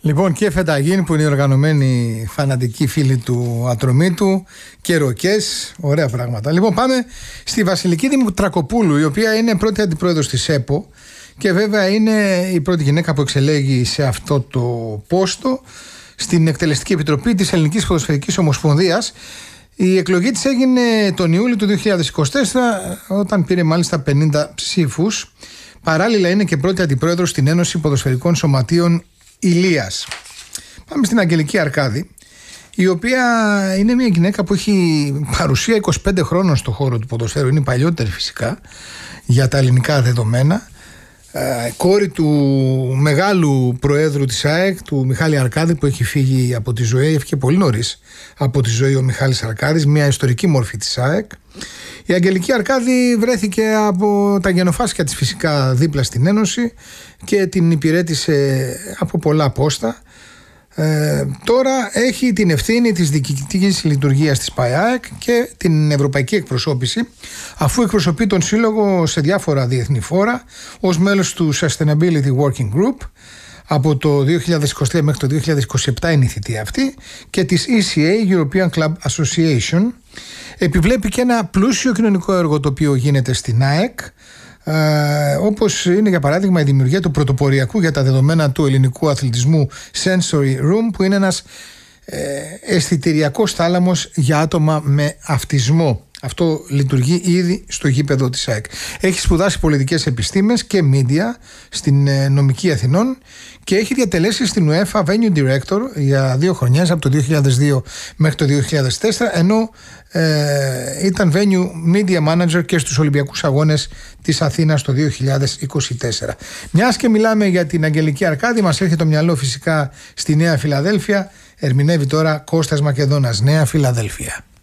Λοιπόν, και Φεταγίν που είναι οι οργανωμένοι φανατικοί φίλοι του Ατρωμίτου και Ροκές, ωραία πράγματα. Λοιπόν, πάμε στη Βασιλική Δημητρακοπούλου, η οποία είναι πρώτη αντιπρόεδρος της ΕΠΟ και βέβαια είναι η πρώτη γυναίκα που εξελέγει σε αυτό το πόστο στην Εκτελεστική Επιτροπή της Ελληνικής Ποδοσφαιρικής Ομοσπονδίας. Η εκλογή της έγινε τον Ιούλιο του 2024, όταν πήρε μάλιστα 50 ψήφους. Παράλληλα είναι και πρώτη αντιπρόεδρος στην Ένωση Ποδοσφαιρικών Σωματείων Ηλίας. Πάμε στην Αγγελική Αρκάδη, η οποία είναι μια γυναίκα που έχει παρουσία 25 χρόνων στο χώρο του ποδοσφαίρου. Είναι παλιότερη φυσικά για τα ελληνικά δεδομένα. Κόρη του μεγάλου προέδρου της ΑΕΚ, του Μιχάλη Αρκάδη, που έχει φύγει από τη ζωή, έφυγε πολύ νωρίς από τη ζωή ο Μιχάλης Αρκάδης, μια ιστορική μορφή της ΑΕΚ. Η Αγγελική Αρκάδη βρέθηκε από τα γενοφάσκια της φυσικά δίπλα στην Ένωση και την υπηρέτησε από πολλά πόστα. Τώρα έχει την ευθύνη της διοικητικής λειτουργίας της ΠΑΕΑΕΚ και την ευρωπαϊκή εκπροσώπηση, αφού εκπροσωπεί τον σύλλογο σε διάφορα διεθνή φόρα ως μέλος του Sustainability Working Group από το 2023 μέχρι το 2027 είναι η θητεία αυτή, και της ECA, European Club Association. Επιβλέπει και ένα πλούσιο κοινωνικό έργο το οποίο γίνεται στην ΑΕΚ, όπως είναι για παράδειγμα η δημιουργία του πρωτοποριακού για τα δεδομένα του ελληνικού αθλητισμού Sensory Room, που είναι ένας αισθητηριακός θάλαμος για άτομα με αυτισμό. Αυτό λειτουργεί ήδη στο γήπεδο της ΑΕΚ. Έχει σπουδάσει πολιτικές επιστήμες και media στην νομική Αθηνών και έχει διατελέσει στην UEFA Venue Director για 2 χρονιές, από το 2002 μέχρι το 2004, ενώ ήταν Venue Media Manager και στους Ολυμπιακούς Αγώνες της Αθήνας το 2024. Μιας και μιλάμε για την Αγγελική Αρκάδη, μας έρχεται το μυαλό φυσικά στη Νέα Φιλαδέλφια. Ερμηνεύει τώρα Κώστας Μακεδόνας, Νέα Φιλαδέλφια.